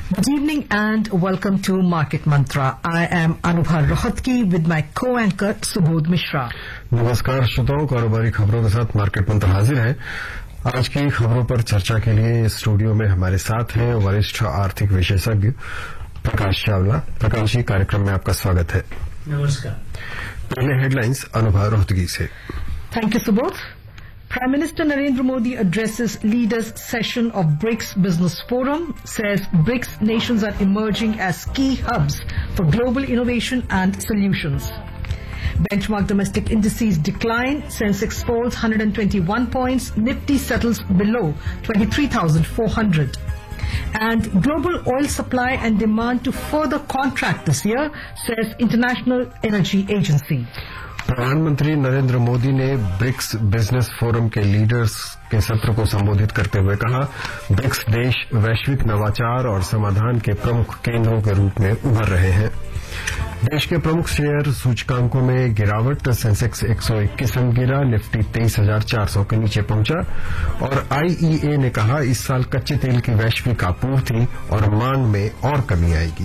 Good evening and welcome to Market Mantra. I am Anubha Rohatgi with my co-anchor Subodh Mishra. नमस्कार श्रोताओं, कारोबारी खबरों के साथ मार्केट मंत्र हाजिर है। आज की खबरों पर चर्चा के लिए स्टूडियो में हमारे साथ हैं वरिष्ठ आर्थिक विशेषज्ञ प्रकाश चावला। प्रकाश जी, कार्यक्रम में आपका स्वागत है। नमस्कार। पहले हेडलाइंस अनुभा रोहतगी से। Thank you, Subodh. Prime Minister Narendra Modi addresses leaders' session of BRICS Business Forum, says BRICS nations are emerging as key hubs for global innovation and solutions. Benchmark domestic indices decline, Sensex falls 121 points, Nifty settles below 23,400. And global oil supply and demand to further contract this year, says International Energy Agency. प्रधानमंत्री नरेंद्र मोदी ने BRICS business forum के leaders के सत्र को संबोधित करते हुए कहा, ब्रिक्स देश वैश्विक नवाचार और समाधान के प्रमुख केंद्रों के रूप में उभर रहे हैं। देश के प्रमुख शेयर सूचकांकों में गिरावट, सेंसेक्स 121 अंक गिरा, निफ्टी 23,400 के नीचे पहुंचा और आईईए ने कहा इस साल कच्चे तेल की वैश्विक आपूर्ति और मांग में और कमी आएगी।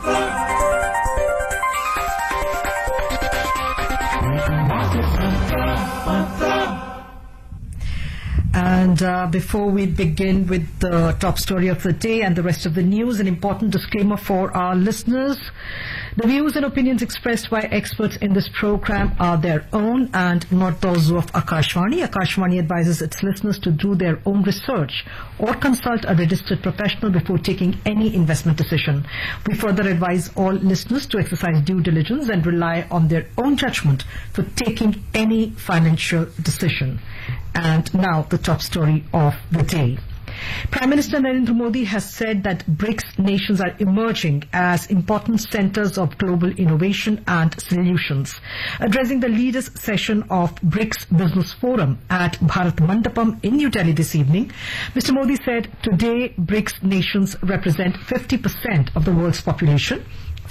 And before we begin with the top story of the day and the rest of the news, an important disclaimer for our listeners. The views and opinions expressed by experts in this program are their own and not those of Akashvani. Akashvani advises its listeners to do their own research or consult a registered professional before taking any investment decision. We further advise all listeners to exercise due diligence and rely on their own judgment for taking any financial decision. And now the top story of the day. Prime Minister Narendra Modi has said that BRICS nations are emerging as important centers of global innovation and solutions. Addressing the leaders' session of BRICS Business Forum at Bharat Mandapam in New Delhi this evening, Mr. Modi said today BRICS nations represent 50% of the world's population,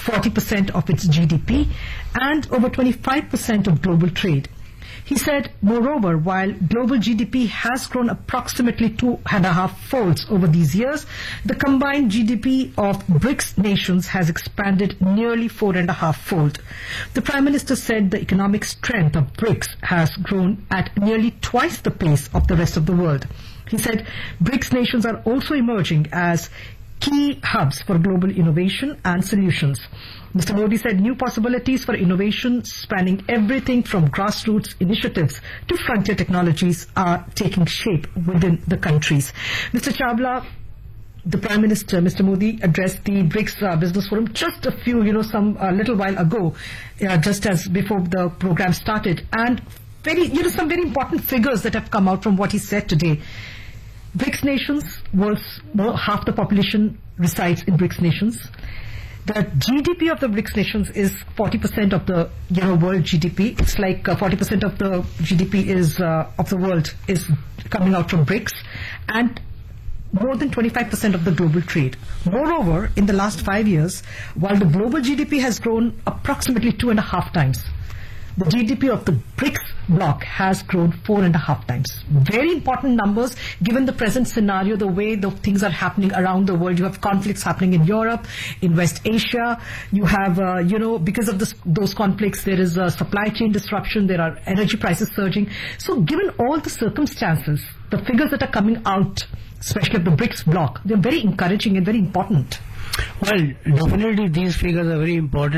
40% of its GDP, and over 25% of global trade. He said, moreover, while global GDP has grown approximately 2.5 folds over these years, the combined GDP of BRICS nations has expanded nearly 4.5 fold. The Prime Minister said the economic strength of BRICS has grown at nearly twice the pace of the rest of the world. He said BRICS nations are also emerging as key hubs for global innovation and solutions. Mr. Modi said new possibilities for innovation spanning everything from grassroots initiatives to frontier technologies are taking shape within the countries. Mr. Chawla, the Prime Minister, Mr. Modi, addressed the BRICS Business Forum just a few, little while ago, just as before the program started. And some very important figures that have come out from what he said today. BRICS nations, half the population resides in BRICS nations. The GDP of the BRICS nations is 40% of the world GDP. It's like 40% of the GDP is of the world is coming out from BRICS, and more than 25% of the global trade. Moreover, in the last 5 years, while the global GDP has grown approximately 2.5 times, the GDP of the BRICS bloc has grown 4.5 times. Very important numbers given the present scenario, the way the things are happening around the world. You have conflicts happening in Europe, in West Asia. You have, because of those conflicts, there is a supply chain disruption. There are energy prices surging. So given all the circumstances, the figures that are coming out, especially of the BRICS bloc, they're very encouraging and very important. Well, definitely these figures are very important.